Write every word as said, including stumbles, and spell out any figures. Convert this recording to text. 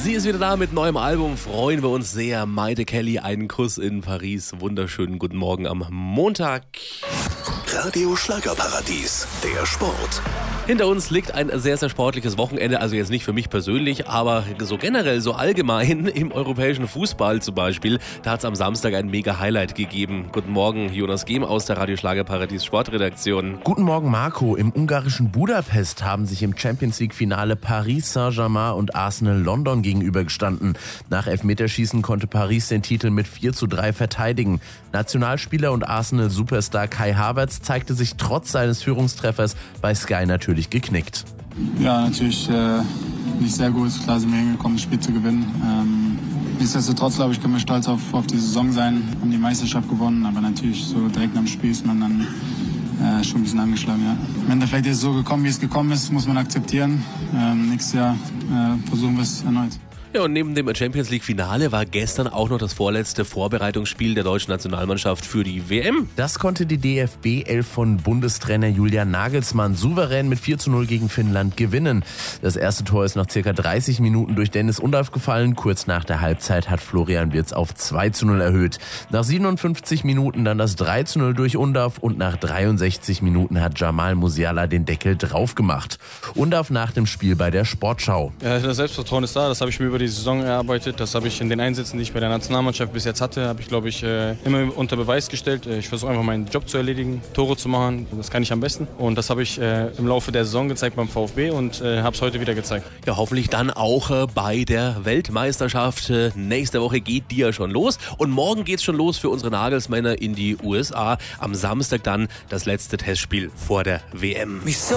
Sie ist wieder da mit neuem Album, freuen wir uns sehr. Maite Kelly, einen Kuss in Paris. Wunderschönen guten Morgen am Montag. Radio Schlagerparadies, der Sport. Hinter uns liegt ein sehr, sehr sportliches Wochenende, also jetzt nicht für mich persönlich, aber so generell, so allgemein im europäischen Fußball zum Beispiel, da hat es am Samstag ein mega Highlight gegeben. Guten Morgen, Jonas Gehm aus der Radio Schlagerparadies Sportredaktion. Guten Morgen, Marco. Im ungarischen Budapest haben sich im Champions League-Finale Paris Saint-Germain und Arsenal London gegenübergestanden. Nach Elfmeterschießen konnte Paris den Titel mit vier zu drei verteidigen. Nationalspieler und Arsenal-Superstar Kai Havertz zeigte sich trotz seines Führungstreffers bei Sky natürlich geknickt. Ja, natürlich äh, nicht sehr gut. Klar sind wir hingekommen, das Spiel zu gewinnen. Ähm, nichtsdestotrotz, glaube ich, können wir stolz auf, auf die Saison sein. Haben die Meisterschaft gewonnen, aber natürlich so direkt am Spiel ist man dann äh, schon ein bisschen angeschlagen. Ja. Im Endeffekt ist es so gekommen, wie es gekommen ist, muss man akzeptieren. Ähm, nächstes Jahr äh, versuchen wir es erneut. Ja, und neben dem Champions League Finale war gestern auch noch das vorletzte Vorbereitungsspiel der deutschen Nationalmannschaft für die W M. Das konnte die D F B elf von Bundestrainer Julian Nagelsmann souverän mit vier zu null gegen Finnland gewinnen. Das erste Tor ist nach circa dreißig Minuten durch Dennis Undav gefallen. Kurz nach der Halbzeit hat Florian Wirtz auf zwei zu null erhöht. Nach siebenundfünfzig Minuten dann das drei zu null durch Undav und nach dreiundsechzig Minuten hat Jamal Musiala den Deckel drauf gemacht. Undav nach dem Spiel bei der Sportschau. Ja, das Selbstvertrauen ist da, das habe ich mir über die Saison erarbeitet. Das habe ich in den Einsätzen, die ich bei der Nationalmannschaft bis jetzt hatte, habe ich, glaube ich, immer unter Beweis gestellt. Ich versuche einfach meinen Job zu erledigen, Tore zu machen. Das kann ich am besten. Und das habe ich im Laufe der Saison gezeigt beim VfB und habe es heute wieder gezeigt. Ja, hoffentlich dann auch bei der Weltmeisterschaft. Nächste Woche geht die ja schon los. Und morgen geht's schon los für unsere Nagelsmänner in die U S A. Am Samstag dann das letzte Testspiel vor der W M.